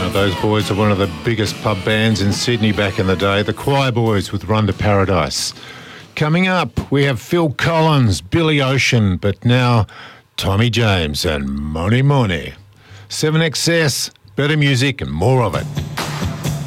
Those boys are one of the biggest pub bands in Sydney back in the day, the Choir Boys with Run to Paradise. Coming up, we have Phil Collins, Billy Ocean, but now Tommy James and Money Money. 7XS, better music and more of it.